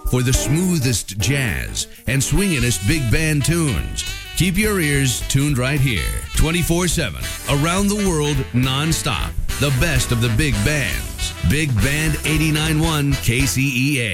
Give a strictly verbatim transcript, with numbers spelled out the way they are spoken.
for the smoothest jazz and swinginest big band tunes. Keep your ears tuned right here, twenty-four seven, around the world, nonstop. The best of the big bands. Big Band eighty-nine point one K C E A.